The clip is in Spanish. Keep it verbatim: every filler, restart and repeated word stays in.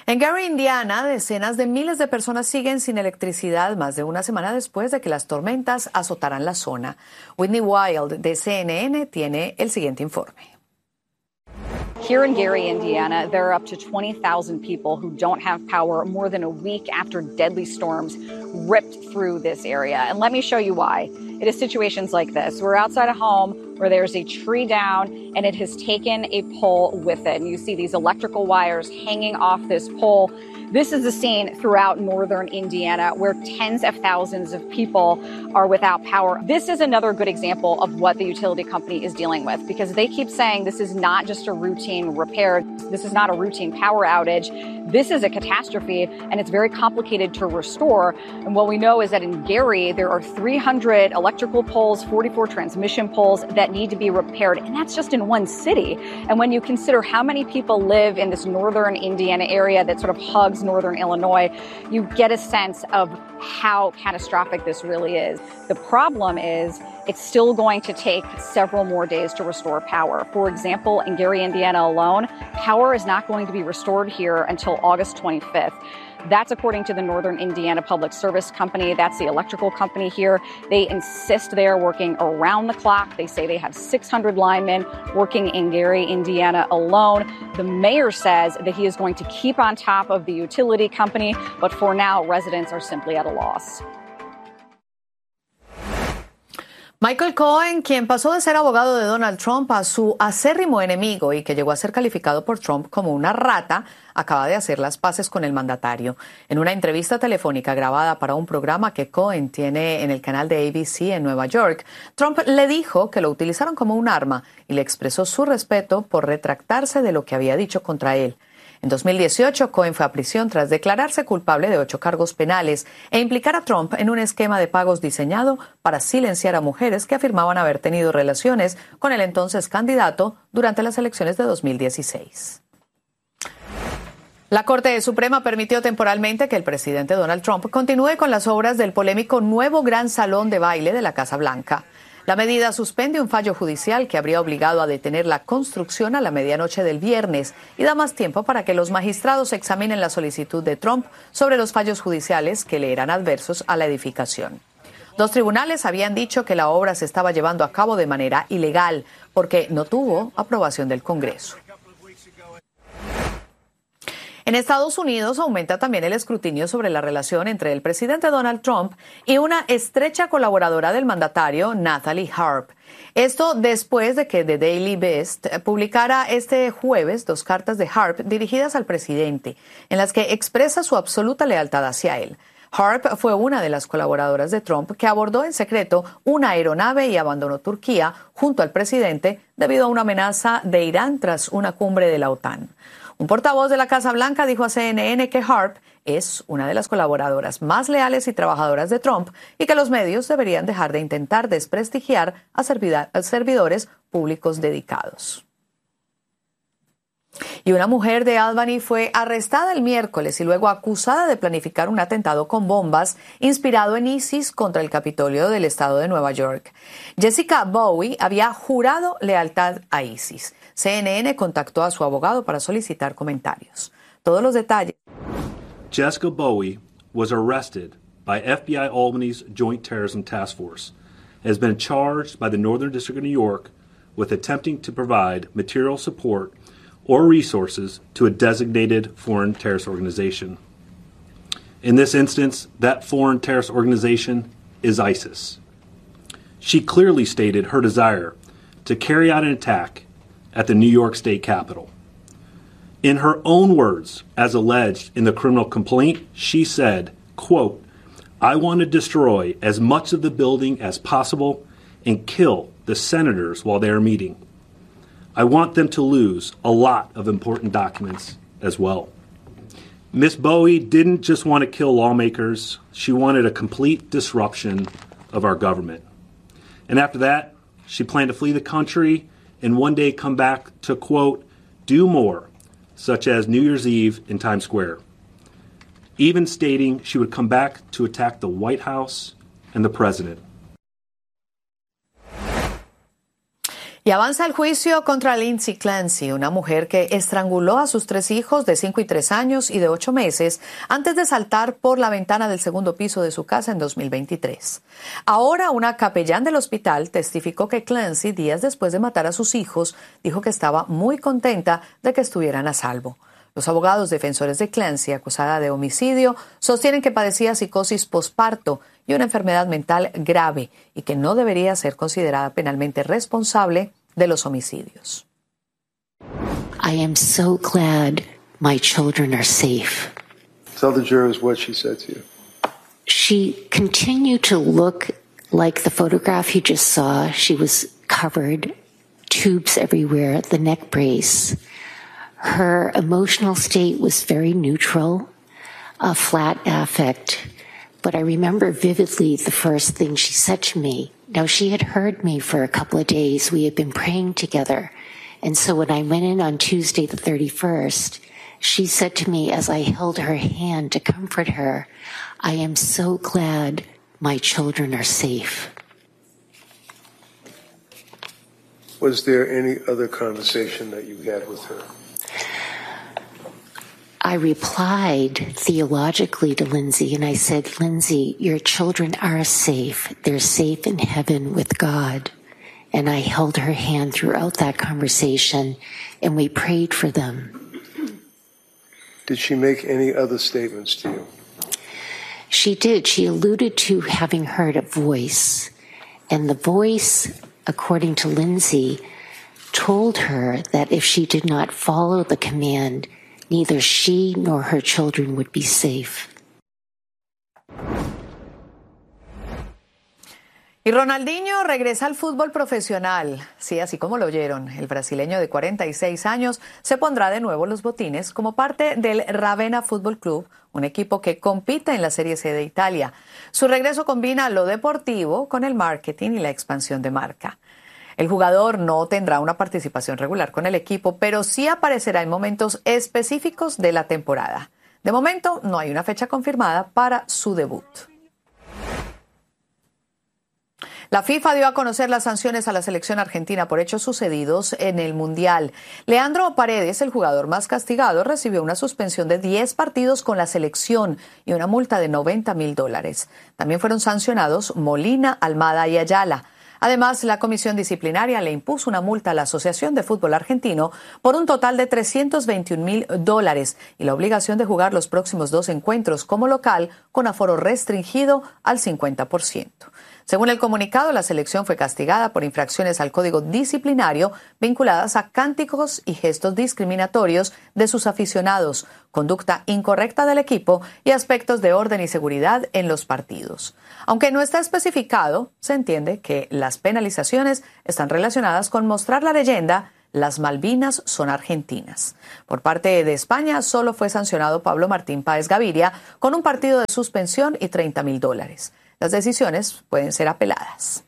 En Gary, Indiana, decenas de miles de personas siguen sin electricidad más de una semana después de que las tormentas azotaran la zona. Whitney Wild de C N N tiene el siguiente informe. Here in Gary, Indiana, there are up to twenty thousand people who don't have power more than a week after deadly storms ripped through this area. And let me show you why. It is situations like this. We're outside a home where there's a tree down and it has taken a pole with it. And you see these electrical wires hanging off this pole. This is the scene throughout northern Indiana where tens of thousands of people are without power. This is another good example of what the utility company is dealing with, because they keep saying this is not just a routine repair. This is not a routine power outage. This is a catastrophe, and it's very complicated to restore. And what we know is that in Gary, there are three hundred electrical poles, forty-four transmission poles that need to be repaired. And that's just in one city. And when you consider how many people live in this northern Indiana area that sort of hugs northern Illinois, you get a sense of how catastrophic this really is. The problem is it's still going to take several more days to restore power. For example, in Gary, Indiana alone, power is not going to be restored here until August twenty-fifth. That's according to the Northern Indiana Public Service Company. That's the electrical company here. They insist they are working around the clock. They say they have six hundred linemen working in Gary, Indiana alone. The mayor says that he is going to keep on top of the utility company, but for now, residents are simply at a loss. Michael Cohen, quien pasó de ser abogado de Donald Trump a su acérrimo enemigo y que llegó a ser calificado por Trump como una rata, acaba de hacer las paces con el mandatario. En una entrevista telefónica grabada para un programa que Cohen tiene en el canal de A B C en Nueva York, Trump le dijo que lo utilizaron como un arma y le expresó su respeto por retractarse de lo que había dicho contra él. En dos mil dieciocho, Cohen fue a prisión tras declararse culpable de ocho cargos penales e implicar a Trump en un esquema de pagos diseñado para silenciar a mujeres que afirmaban haber tenido relaciones con el entonces candidato durante las elecciones de dos mil dieciséis. La Corte Suprema permitió temporalmente que el presidente Donald Trump continúe con las obras del polémico nuevo Gran Salón de Baile de la Casa Blanca. La medida suspende un fallo judicial que habría obligado a detener la construcción a la medianoche del viernes y da más tiempo para que los magistrados examinen la solicitud de Trump sobre los fallos judiciales que le eran adversos a la edificación. Dos tribunales habían dicho que la obra se estaba llevando a cabo de manera ilegal porque no tuvo aprobación del Congreso. En Estados Unidos aumenta también el escrutinio sobre la relación entre el presidente Donald Trump y una estrecha colaboradora del mandatario, Natalie Harp. Esto después de que The Daily Beast publicara este jueves dos cartas de Harp dirigidas al presidente, en las que expresa su absoluta lealtad hacia él. Harp fue una de las colaboradoras de Trump que abordó en secreto una aeronave y abandonó Turquía junto al presidente debido a una amenaza de Irán tras una cumbre de la OTAN. Un portavoz de la Casa Blanca dijo a C N N que Harp es una de las colaboradoras más leales y trabajadoras de Trump y que los medios deberían dejar de intentar desprestigiar a servidores públicos dedicados. Y una mujer de Albany fue arrestada el miércoles y luego acusada de planificar un atentado con bombas inspirado en ISIS contra el Capitolio del estado de Nueva York. Jessica Bowie había jurado lealtad a ISIS. C N N contactó a su abogado para solicitar comentarios. Todos los detalles. Jessica Bowie was arrested by F B I Albany's Joint Terrorism Task Force and has been charged by the Northern District of New York with attempting to provide material support or resources to a designated foreign terrorist organization. In this instance, that foreign terrorist organization is ISIS. She clearly stated her desire to carry out an attack at the New York State Capitol. In her own words, as alleged in the criminal complaint, she said, quote, "I want to destroy as much of the building as possible and kill the senators while they are meeting. I want them to lose a lot of important documents as well." Miss Bowie didn't just want to kill lawmakers. She wanted a complete disruption of our government. And after that, she planned to flee the country and one day come back to, quote, "do more," such as New Year's Eve in Times Square, even stating she would come back to attack the White House and the president. Y avanza el juicio contra Lindsay Clancy, una mujer que estranguló a sus tres hijos de cinco y tres años y de ocho meses antes de saltar por la ventana del segundo piso de su casa en dos mil veintitrés. Ahora, una capellán del hospital testificó que Clancy, días después de matar a sus hijos, dijo que estaba muy contenta de que estuvieran a salvo. Los abogados defensores de Clancy, acusada de homicidio, sostienen que padecía psicosis posparto y una enfermedad mental grave y que no debería ser considerada penalmente responsable de los homicidios. I am so glad my children are safe. Tell the jurors what she said to you. She continued to look like the photograph you just saw. She was covered, tubes everywhere, the neck brace. Her emotional state was very neutral, a flat affect. But I remember vividly the first thing she said to me. Now, she had heard me for a couple of days. We had been praying together. And so when I went in on Tuesday the thirty-first, she said to me as I held her hand to comfort her, I am so glad my children are safe. Was there any other conversation that you had with her? I replied theologically to Lindsay, and I said, Lindsay, your children are safe. They're safe in heaven with God. And I held her hand throughout that conversation, and we prayed for them. Did she make any other statements to you? She did. She alluded to having heard a voice. And the voice, according to Lindsay, told her that if she did not follow the command, neither she nor her children would be safe. Y Ronaldinho regresa al fútbol profesional. Sí, así como lo oyeron, el brasileño de cuarenta y seis años se pondrá de nuevo los botines como parte del Ravenna Fútbol Club, un equipo que compite en la Serie C de Italia. Su regreso combina lo deportivo con el marketing y la expansión de marca. El jugador no tendrá una participación regular con el equipo, pero sí aparecerá en momentos específicos de la temporada. De momento, no hay una fecha confirmada para su debut. La FIFA dio a conocer las sanciones a la selección argentina por hechos sucedidos en el Mundial. Leandro Paredes, el jugador más castigado, recibió una suspensión de diez partidos con la selección y una multa de noventa mil dólares. También fueron sancionados Molina, Almada y Ayala. Además, la comisión disciplinaria le impuso una multa a la Asociación de Fútbol Argentino por un total de trescientos veintiún mil dólares y la obligación de jugar los próximos dos encuentros como local con aforo restringido al cincuenta por ciento. Según el comunicado, la selección fue castigada por infracciones al código disciplinario vinculadas a cánticos y gestos discriminatorios de sus aficionados, conducta incorrecta del equipo y aspectos de orden y seguridad en los partidos. Aunque no está especificado, se entiende que las penalizaciones están relacionadas con mostrar la leyenda "Las Malvinas son argentinas". Por parte de España, solo fue sancionado Pablo Martín Páez Gaviria con un partido de suspensión y treinta mil dólares. Las decisiones pueden ser apeladas.